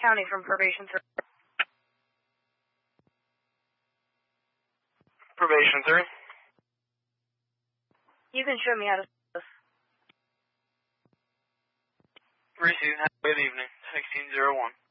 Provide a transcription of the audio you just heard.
County from Probation Service. Probation, sir. You can show me how to do this. Receive. Have a good evening. 1601.